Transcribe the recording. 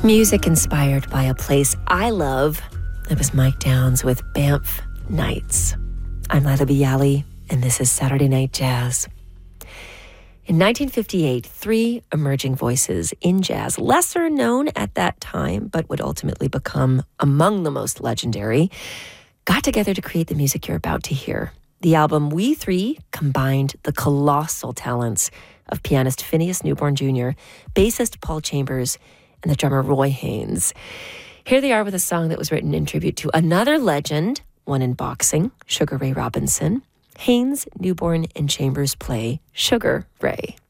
Music inspired by a place I love. That was Mike Downs with Banff Nights. I'm Lila Bialy, and this is Saturday Night Jazz. In 1958, three emerging voices in jazz, lesser known at that time, but would ultimately become among the most legendary, got together to create the music you're about to hear. The album We Three combined the colossal talents of pianist Phineas Newborn Jr., bassist Paul Chambers, and the drummer Roy Haynes. Here they are with a song that was written in tribute to another legend, one in boxing, Sugar Ray Robinson. Haynes, Newborn, and Chambers play Sugar Ray.